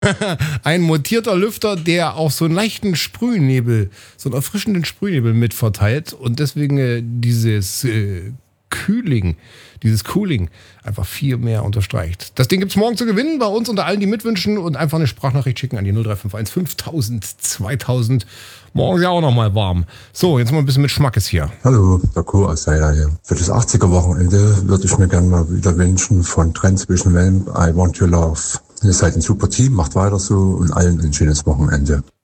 Ein montierter Lüfter, der auch so einen leichten Sprühnebel, so einen erfrischenden Sprühnebel mit verteilt und deswegen dieses Cooling einfach viel mehr unterstreicht. Das Ding gibt's morgen zu gewinnen bei uns unter allen, die mitwünschen und einfach eine Sprachnachricht schicken an die 0351 5000 2000. Morgen ist ja auch nochmal warm. So, jetzt mal ein bisschen mit Schmackes hier. Hallo, der Co-Ausleiher hier. Für das 80er-Wochenende würde ich mir gerne mal wieder wünschen von Transvision Wellen, I Want Your Love. Ihr seid ein super Team, macht weiter so und allen ein schönes Wochenende.